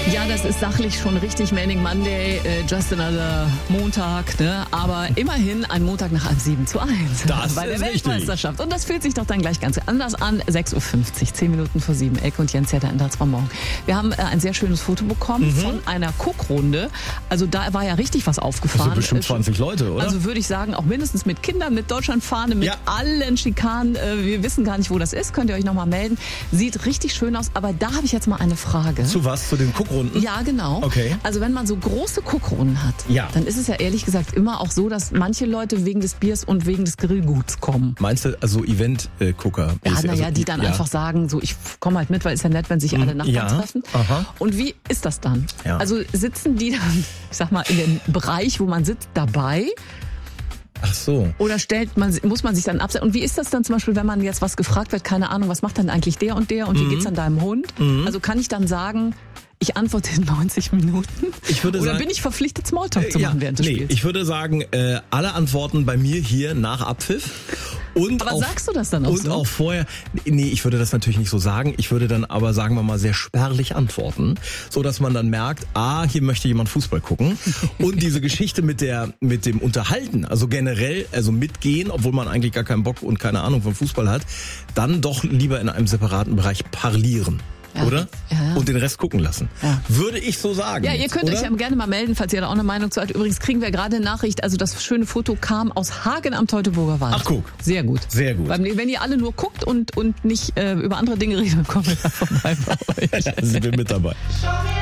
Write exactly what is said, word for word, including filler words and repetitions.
Ja, das ist sachlich schon richtig Manic Monday, äh, just another Montag, ne? Aber immerhin ein Montag nach halb sieben zu eins. Das bei der ist Weltmeisterschaft. Und das fühlt sich doch dann gleich ganz anders an. sechs Uhr fünfzig, zehn Minuten vor sieben. Elke und Jens, ja, der Einsatz vom Morgen. Wir haben äh, ein sehr schönes Foto bekommen mhm. von einer Guckrunde. Also da war ja richtig was aufgefahren. Das sind bestimmt zwanzig Leute, oder? Also würde ich sagen, auch mindestens mit Kindern, mit Deutschlandfahne, mit ja. allen Schikanen. Äh, wir wissen gar nicht, wo das ist. Könnt ihr euch nochmal melden. Sieht richtig schön aus. Aber da habe ich jetzt mal eine Frage. Zu was? Zu den Guckrunden? Ja, genau. Okay. Also wenn man so große Guckrunden hat, ja. dann ist es ja ehrlich gesagt immer auch so, dass manche Leute wegen des Biers und wegen des Grillguts kommen. Meinst du, also Event-Gucker? Ja, naja, also, die dann ja. einfach sagen, so ich komme halt mit, weil ist ja nett, wenn sich alle Nachbarn ja. treffen. Aha. Und wie ist das dann? Ja. Also sitzen die dann, ich sag mal, in dem Bereich, wo man sitzt, dabei? Ach so. Oder stellt man, muss man sich dann absetzen? Und wie ist das dann zum Beispiel, wenn man jetzt was gefragt wird, keine Ahnung, was macht dann eigentlich der und der und wie mhm. geht's an deinem Hund? Mhm. Also kann ich dann sagen, ich antworte in neunzig Minuten? Ich würde Oder sagen, bin ich verpflichtet, Smalltalk zu ja, machen während des nee, Spiels? Ich würde sagen, äh, alle Antworten bei mir hier nach Abpfiff. Und aber auch, sagst du das dann auch und so? Und auch vorher, nee, ich würde das natürlich nicht so sagen. Ich würde dann aber, sagen wir mal, sehr spärlich antworten, so dass man dann merkt, ah, hier möchte jemand Fußball gucken. Und diese Geschichte mit der, mit dem Unterhalten, also generell, also mitgehen, obwohl man eigentlich gar keinen Bock und keine Ahnung von Fußball hat, dann doch lieber in einem separaten Bereich parlieren. Ja. Oder? Ja. Und den Rest gucken lassen. Ja. Würde ich so sagen. Ja, ihr jetzt, könnt oder? euch ja gerne mal melden, falls ihr da auch eine Meinung zu habt. Übrigens kriegen wir gerade eine Nachricht, also das schöne Foto kam aus Hagen am Teutoburger Wald. Ach, guck. Sehr gut. Sehr gut. Weil, wenn ihr alle nur guckt und, und nicht äh, über andere Dinge redet, dann kommen wir da vorbei bei euch. Da sind wir mit dabei.